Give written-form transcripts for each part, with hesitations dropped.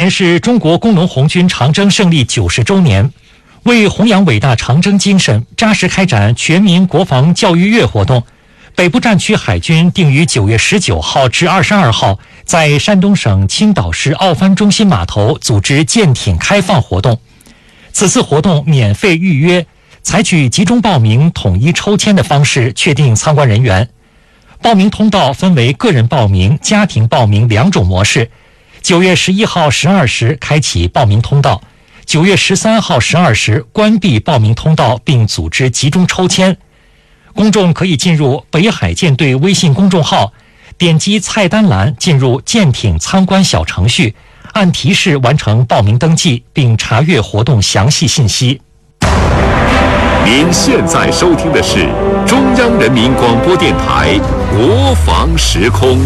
年是中国工农红军长征胜利90周年，为弘扬伟大长征精神，扎实开展全民国防教育月活动，北部战区海军定于9月19号至22号在山东省青岛市奥帆中心码头组织舰艇开放活动。此次活动免费预约，采取集中报名、统一抽签的方式确定参观人员。报名通道分为个人报名、家庭报名2种模式。9月11号12时开启报名通道，9月13号12时关闭报名通道，并组织集中抽签。公众可以进入北海舰队微信公众号，点击菜单栏进入舰艇参观小程序，按提示完成报名登记，并查阅活动详细信息。 您现在收听的是中央人民广播电台国防时空。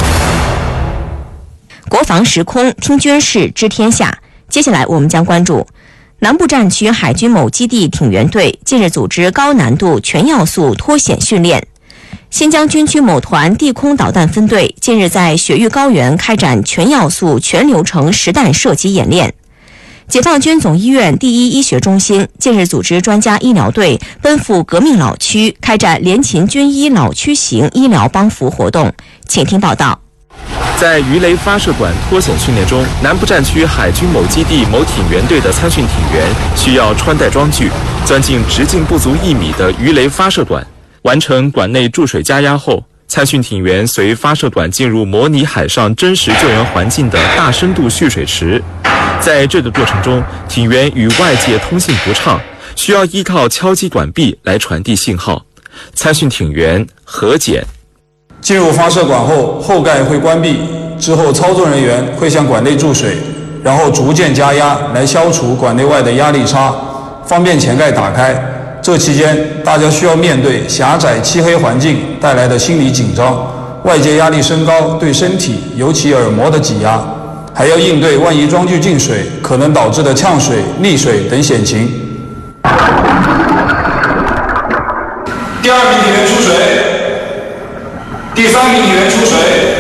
国防时空，听军事知天下。接下来我们将关注南部战区海军某基地挺员队近日组织高难度全要素脱险训练。新疆军区某团地空导弹分队近日在雪域高原开展全要素全流程实弹射击演练。解放军总医院第一医学中心近日组织专家医疗队奔赴革命老区，开展联勤军医老区行医疗帮扶活动。请听报道。 在鱼雷发射管脱险训练中，南部战区海军某基地某挺员队的参训挺员需要穿戴装具，钻进直径不足1米的鱼雷发射管，完成管内注水加压后，参训挺员随发射管进入模拟海上真实救援环境的大深度蓄水池。在这个过程中，挺员与外界通信不畅，需要依靠敲击管壁来传递信号。参训挺员何简： 进入发射管后，后盖会关闭，之后操作人员会向管内注水，然后逐渐加压来消除管内外的压力差，方便前盖打开。这期间，大家需要面对狭窄漆黑环境带来的心理紧张，外界压力升高对身体尤其耳膜的挤压，还要应对万一装具进水可能导致的呛水、溺水等险情。第2名挺员出水，第3名挺员出水。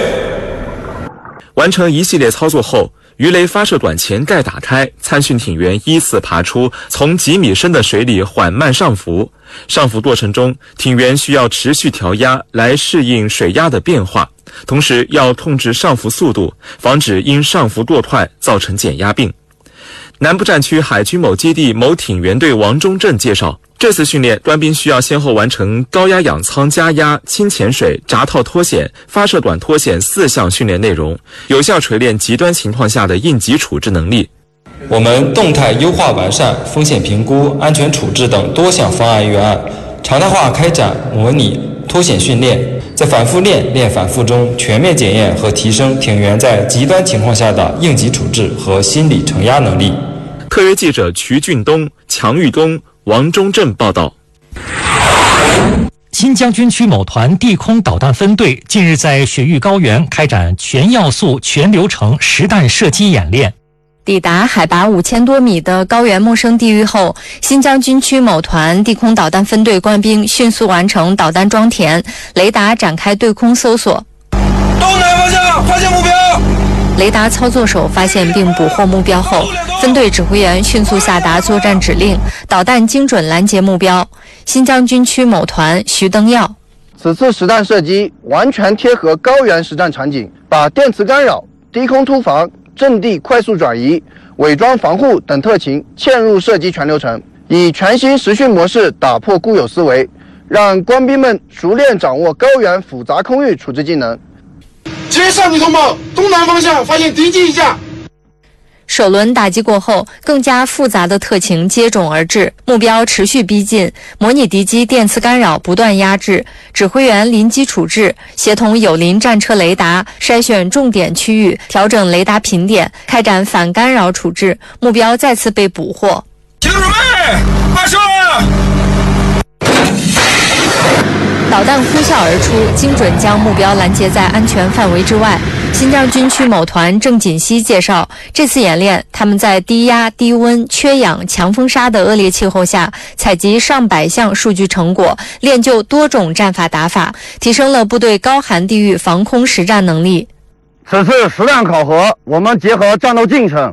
完成一系列操作后，鱼雷发射管前盖打开，参训挺员依次爬出，从几米深的水里缓慢上浮。上浮过程中，挺员需要持续调压来适应水压的变化，同时要控制上浮速度，防止因上浮过快造成减压病。南部战区海军某基地某挺员队王忠正介绍，这次训练官兵需要先后完成高压氧舱加压、轻潜水、闸套脱险、发射管脱险4项训练内容，有效锤炼极端情况下的应急处置能力。 我们动态优化完善风险评估、安全处置等多项方案预案，常态化开展模拟脱险训练，在反复练反复中全面检验和提升挺员在极端情况下的应急处置和心理承压能力。 特约记者瞿俊东、强玉东、王忠正报道。 新疆军区某团地空导弹分队近日在雪域高原开展全要素全流程实弹射击演练。 抵达海拔5000多米的高原陌生地域后，新疆军区某团地空导弹分队官兵迅速完成导弹装填，雷达展开对空搜索。 东南方向发现目标。 雷达操作手发现并捕获目标后，分队指挥员迅速下达作战指令，导弹精准拦截目标。新疆军区某团徐登耀： 此次实弹射击完全贴合高原实战场景，把电磁干扰、低空突防、阵地快速转移、伪装防护等特勤嵌入射击全流程，以全新实训模式打破固有思维，让官兵们熟练掌握高原复杂空域处置技能。 接上级通报，东南方向发现敌机一架。 首轮打击过后，更加复杂的特情接踵而至，目标持续逼近，模拟敌机电磁干扰不断压制，指挥员临机处置，协同友邻战车雷达，筛选重点区域，调整雷达频点，开展反干扰处置，目标再次被捕获。 请准备，发射！ 导弹呼啸而出，精准将目标拦截在安全范围之外。新疆军区某团郑锦熙介绍，这次演练他们在低压、低温、缺氧、强风沙的恶劣气候下，采集上百项数据成果，练就多种战法打法，提升了部队高寒地域防空实战能力。 此次实战考核，我们结合战斗进程、